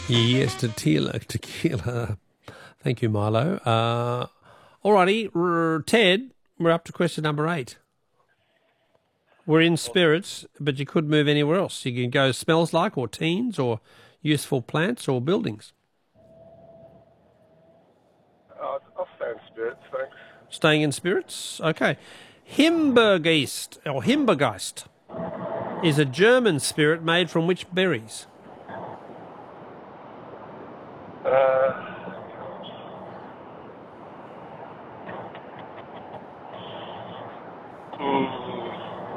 Yes, tequila. Thank you, Milo. Alrighty, Ted, we're up to question number 8. We're in spirits, but you could move anywhere else. You can go smells like, or teens, or useful plants, or buildings. I'll stay in spirits, thanks. Staying in spirits? Okay. Himbeergeist, or Himbeergeist, is a German spirit made from which berries?